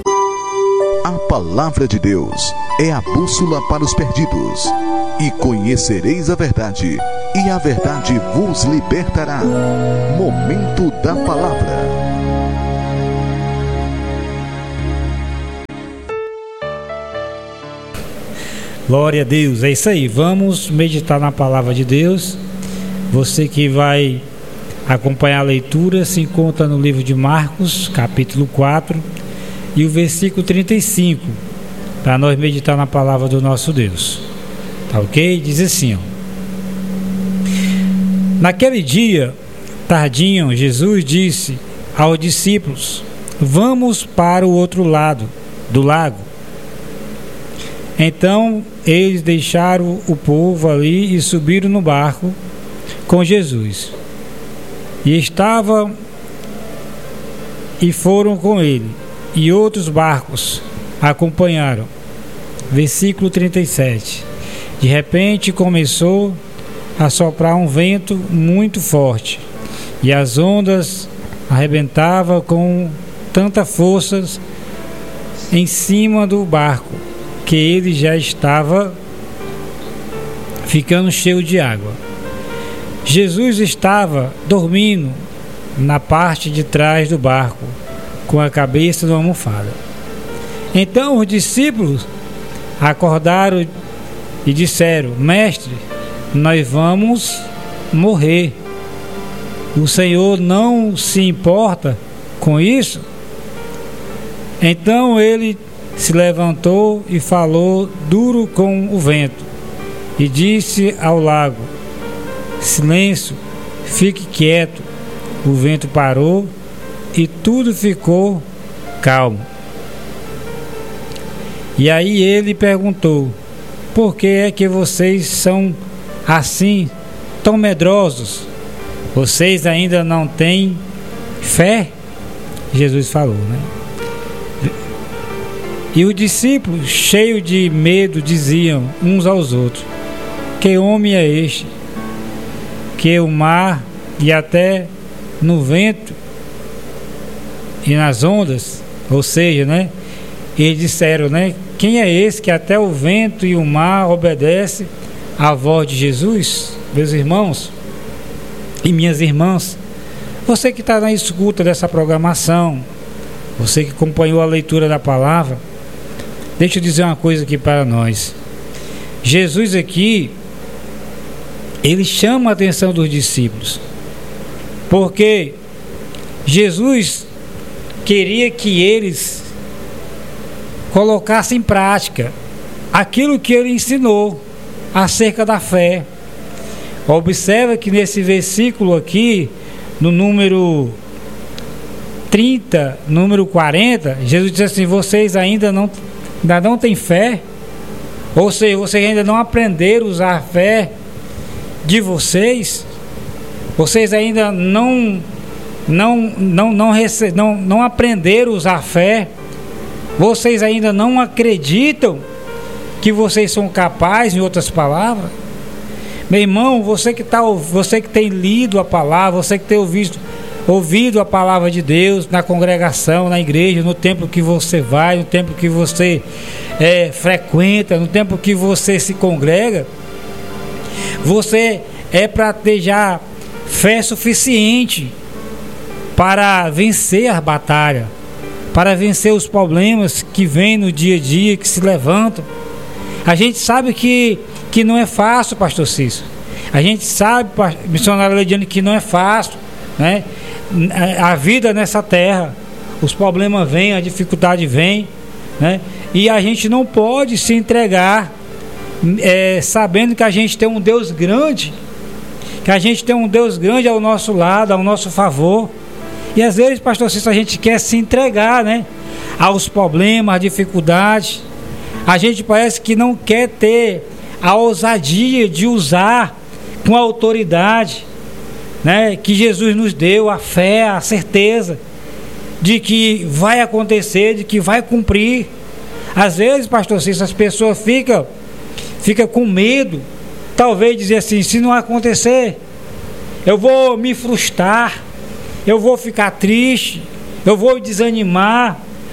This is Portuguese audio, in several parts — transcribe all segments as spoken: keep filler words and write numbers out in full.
A palavra de Deus é a bússola para os perdidos. E conhecereis a verdade, e a verdade vos libertará. Momento da palavra. Glória a Deus, é isso aí, vamos meditar na palavra de Deus. Você que vai acompanhar a leitura se encontra no livro de Marcos, capítulo quatro, e o versículo trinta e cinco, para nós meditar na palavra do nosso Deus. Tá ok? Diz assim, ó. Naquele dia, tardinho, Jesus disse aos discípulos: vamos para o outro lado do lago. Então eles deixaram o povo ali e subiram no barco com Jesus. E estavam e foram com ele, e outros barcos acompanharam. Versículo trinta e sete. De repente começou a soprar um vento muito forte, e as ondas arrebentavam com tanta força em cima do barco, que ele já estava ficando cheio de água. Jesus estava dormindo na parte de trás do barco, com a cabeça numa almofada. Então os discípulos acordaram e disseram: Mestre, nós vamos morrer. O Senhor não se importa com isso? Então ele se levantou e falou duro com o vento, e disse ao lago: silêncio, fique quieto. O vento parou e tudo ficou calmo. E aí ele perguntou: por que é que vocês são assim, tão medrosos? Vocês ainda não têm fé? Jesus falou, né? E os discípulos, cheios de medo, diziam uns aos outros: que homem é este, que o mar e até no vento e nas ondas, ou seja, né? Eles disseram, né? Quem é esse que até o vento e o mar obedecem à voz de Jesus? Meus irmãos e minhas irmãs, você que está na escuta dessa programação, você que acompanhou a leitura da palavra, deixa eu dizer uma coisa aqui para nós. Jesus aqui, ele chama a atenção dos discípulos, porque Jesus queria que eles colocassem em prática aquilo que ele ensinou acerca da fé. Observa que nesse versículo aqui, no número trinta, número quarenta, Jesus diz assim: vocês ainda não, ainda não têm fé? Ou seja, vocês ainda não aprenderam a usar a fé de vocês? Vocês ainda não não não não, rece, não, não aprenderam a usar a fé? Vocês ainda não acreditam que vocês são capazes, em outras palavras? Meu irmão, você que, tá, você que tem lido a palavra, você que tem ouvido, ouvido a palavra de Deus na congregação, na igreja, no tempo que você vai, no tempo que você é, frequenta, no tempo que você se congrega, você é para ter já fé suficiente para vencer a batalha, para vencer os problemas que vêm no dia a dia, que se levantam. A gente sabe que, que não é fácil, pastor Cícero. A gente sabe, missionário Leidiane, que não é fácil, né? A vida nessa terra, os problemas vêm, a dificuldade vem, né? E a gente não pode se entregar é, sabendo que a gente tem um Deus grande, que a gente tem um Deus grande ao nosso lado, ao nosso favor. E às vezes, pastor Cícero, a gente quer se entregar, né, aos problemas, às dificuldades. A gente parece que não quer ter a ousadia de usar com a autoridade, né, que Jesus nos deu, a fé, a certeza de que vai acontecer, de que vai cumprir. Às vezes, pastor Cícero, as pessoas ficam, ficam com medo, talvez dizer assim: se não acontecer, eu vou me frustrar, eu vou ficar triste, eu vou desanimar.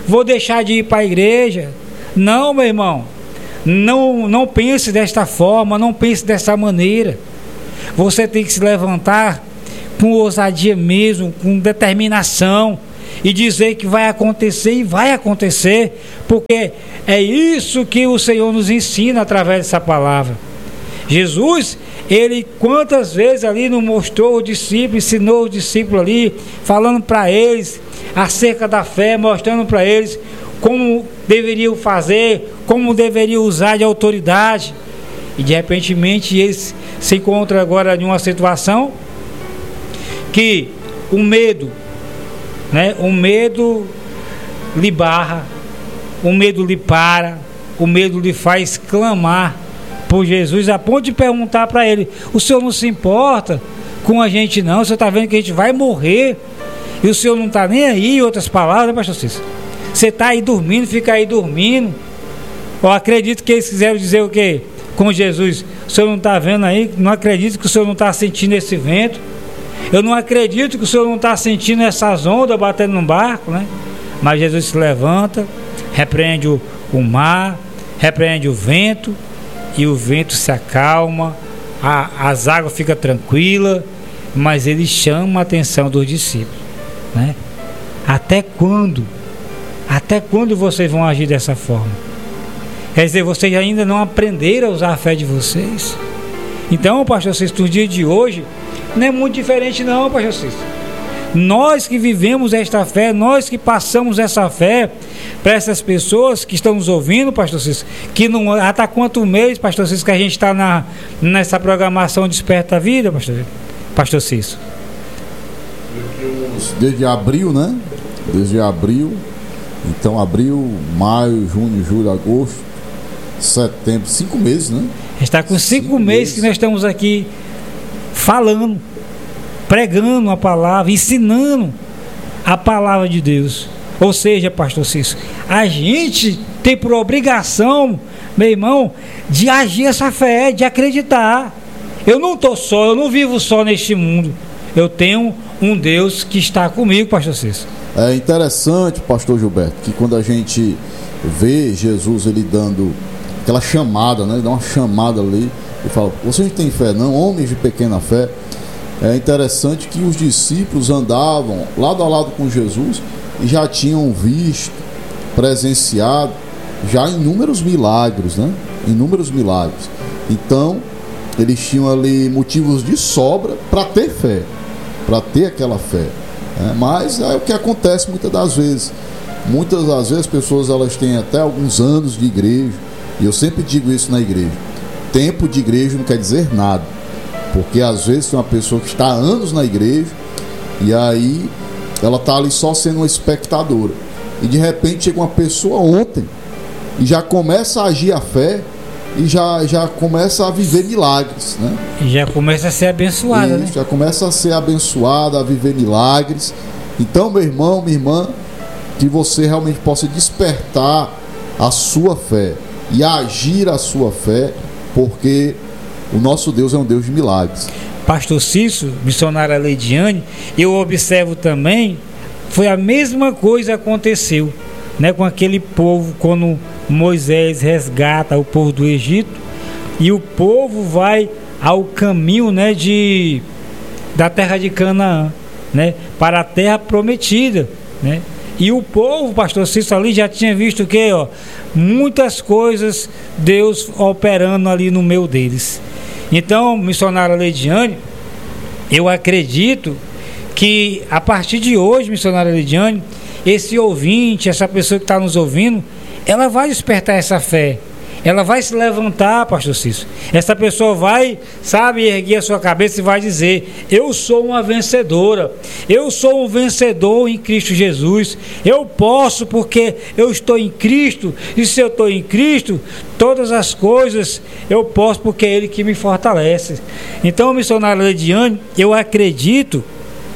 vou deixar de ir para a igreja. Não, meu irmão, não, não pense desta forma, não pense dessa maneira. Você tem que se levantar com ousadia mesmo, com determinação, e dizer que vai acontecer, e vai acontecer, porque é isso que o Senhor nos ensina através dessa palavra. Jesus, ele quantas vezes ali nos mostrou os discípulos, ensinou os discípulos ali, falando para eles acerca da fé, mostrando para eles como deveriam fazer, como deveriam usar de autoridade. E de repentemente eles se encontram agora em uma situação que o medo, né, o medo lhe barra, o medo lhe para, o medo lhe faz clamar por Jesus, a ponto de perguntar para ele: o Senhor não se importa com a gente não? O Senhor está vendo que a gente vai morrer e o Senhor não está nem aí? Em outras palavras, né, pastor Cícero? Você está aí dormindo, fica aí dormindo. Eu acredito que eles quiseram dizer o quê? Com Jesus: o Senhor não está vendo aí? Não acredito que o Senhor não está sentindo esse vento? Eu não acredito que o Senhor não está sentindo essas ondas batendo no barco, né? Mas Jesus se levanta, repreende o, o mar, repreende o vento, e o vento se acalma, a, as águas ficam tranquilas, mas ele chama a atenção dos discípulos, né? Até quando? Até quando vocês vão agir dessa forma? Quer dizer, vocês ainda não aprenderam a usar a fé de vocês? Então, pastor Cícero, no dia de hoje não é muito diferente não, pastor Cícero. Nós que vivemos esta fé, nós que passamos essa fé para essas pessoas que estão nos ouvindo, pastor Cícero, que não, até quanto mês, pastor Cícero, que a gente está na, nessa programação Desperta a Vida, pastor, pastor Cícero? Desde abril, né? Desde abril, então abril, maio, junho, julho, agosto, setembro, cinco meses, né? A gente está com cinco, cinco meses, meses que nós estamos aqui falando, pregando a palavra, ensinando a palavra de Deus. Ou seja, pastor Cícero, a gente tem por obrigação, meu irmão, de agir essa fé, de acreditar. Eu não estou só, eu não vivo só neste mundo. Eu tenho um Deus que está comigo, pastor Cícero. É interessante, pastor Gilberto, que quando a gente vê Jesus ele dando aquela chamada, né? Ele dá uma chamada ali e fala: vocês não têm fé não, homens de pequena fé. É interessante que os discípulos andavam lado a lado com Jesus e já tinham visto, presenciado já inúmeros milagres, né? Inúmeros milagres. Então, eles tinham ali motivos de sobra para ter fé, para ter aquela fé. É, mas é o que acontece muitas das vezes. Muitas das vezes as pessoas elas têm até alguns anos de igreja, e eu sempre digo isso na igreja: tempo de igreja não quer dizer nada, porque às vezes tem uma pessoa que está há anos na igreja e aí ela está ali só sendo uma espectadora, e de repente chega uma pessoa ontem e já começa a agir a fé e já, já começa a viver milagres, né? E já começa a ser abençoada, né? Já começa a ser abençoada, a viver milagres. Então, meu irmão, minha irmã, que você realmente possa despertar a sua fé e agir a sua fé, porque o nosso Deus é um Deus de milagres. Pastor Cícero, missionária Leidiane, eu observo também, foi a mesma coisa que aconteceu, né, com aquele povo, quando Moisés resgata o povo do Egito, e o povo vai ao caminho, né, de, da terra de Canaã, né, para a terra prometida, né? E o povo, pastor Cícero, ali já tinha visto o quê? Ó, muitas coisas Deus operando ali no meio deles. Então, missionária Leidiane, eu acredito que a partir de hoje, missionária Leidiane, esse ouvinte, essa pessoa que está nos ouvindo, ela vai despertar essa fé. Ela vai se levantar, pastor Cícero. Essa pessoa vai, sabe, erguer a sua cabeça e vai dizer: eu sou uma vencedora. Eu sou um vencedor em Cristo Jesus. Eu posso porque eu estou em Cristo. E se eu estou em Cristo, todas as coisas eu posso porque é Ele que me fortalece. Então, missionária Leidiane, eu acredito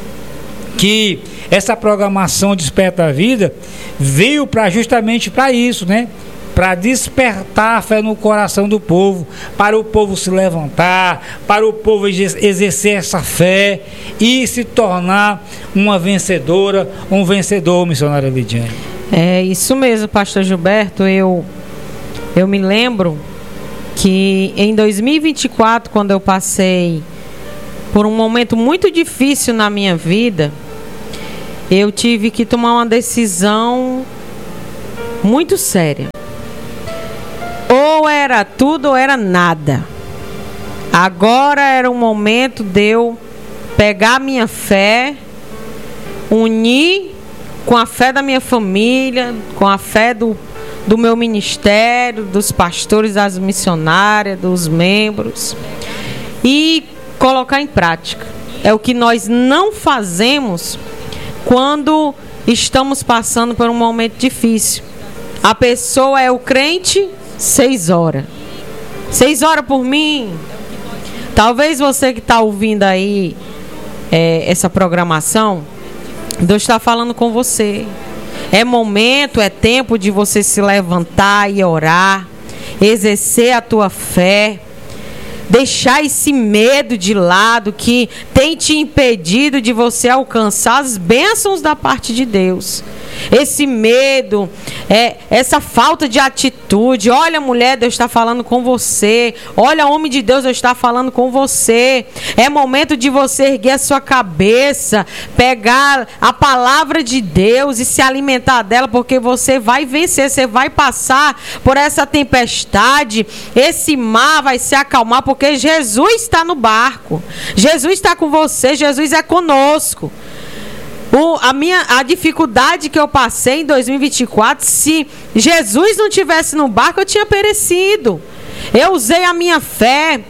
que essa programação Desperta a Vida veio pra, justamente para isso, né? Para despertar a fé no coração do povo, para o povo se levantar, para o povo exercer essa fé e se tornar uma vencedora, um vencedor, missionária Leidiane. É isso mesmo, pastor Gilberto. Eu, eu me lembro que em dois mil e vinte e quatro, quando eu passei por um momento muito difícil na minha vida, eu tive que tomar uma decisão muito séria. Ou era tudo ou era nada. Agora era o momento de eu pegar a minha fé, unir com a fé da minha família, com a fé do, do meu ministério, dos pastores, das missionárias, dos membros, e colocar em prática. É o que nós não fazemos quando estamos passando por um momento difícil. A pessoa é o crente, seis horas. Seis horas por mim. Talvez você que está ouvindo aí é, essa programação, Deus está falando com você. É momento, é tempo de você se levantar e orar, exercer a tua fé, deixar esse medo de lado que tem te impedido de você alcançar as bênçãos da parte de Deus. Esse medo, é, essa falta de atitude. Olha, mulher, Deus está falando com você. Olha, homem de Deus, Deus está falando com você. É momento de você erguer a sua cabeça, pegar a palavra de Deus e se alimentar dela, porque você vai vencer, você vai passar por essa tempestade. Esse mar vai se acalmar, porque Jesus está no barco. Jesus está com você, Jesus é conosco. O, a, minha, a dificuldade que eu passei em dois mil e vinte e quatro, se Jesus não tivesse no barco, eu tinha perecido. Eu usei a minha fé.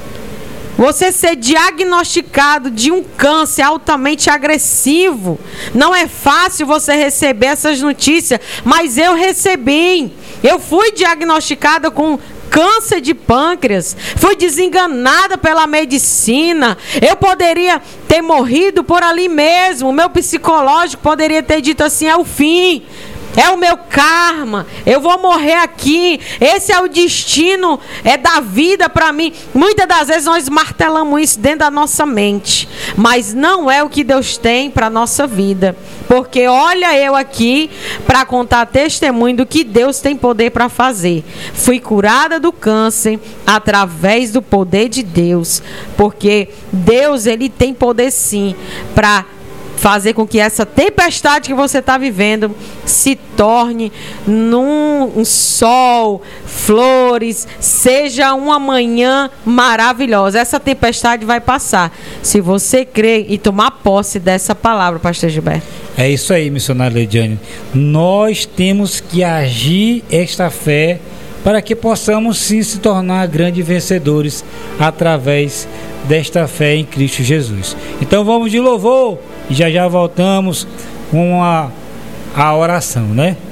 Você ser diagnosticado de um câncer altamente agressivo, não é fácil você receber essas notícias, mas eu recebi. Eu fui diagnosticada com câncer de pâncreas, fui desenganada pela medicina. Eu poderia ter morrido por ali mesmo. O meu psicológico poderia ter dito assim: é o fim, é o meu karma, eu vou morrer aqui, esse é o destino, é da vida para mim. Muitas das vezes nós martelamos isso dentro da nossa mente, mas não é o que Deus tem para a nossa vida, porque olha eu aqui para contar testemunho do que Deus tem poder para fazer. Fui curada do câncer através do poder de Deus, porque Deus, ele tem poder sim para fazer com que essa tempestade que você está vivendo se torne num um sol, flores, seja uma manhã maravilhosa. Essa tempestade vai passar, se você crer e tomar posse dessa palavra, pastor Gilberto. É isso aí, missionária Leidiane. Nós temos que agir esta fé para que possamos sim se tornar grandes vencedores através desta fé em Cristo Jesus. Então vamos de louvor e já já voltamos com a, a oração, né?